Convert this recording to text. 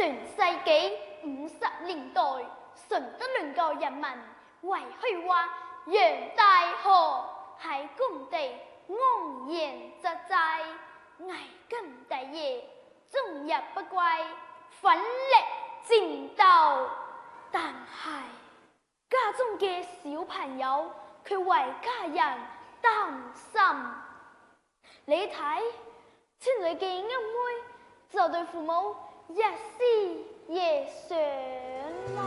世紀50年代，順德鄰國人民為虛話楊大河喺工地昂然紮寨，捱更大夜，終日不歸，奮力戰鬥。但係家中嘅小朋友卻為家人擔心。你睇，村裏嘅阿妹就對父母日思夜想啦。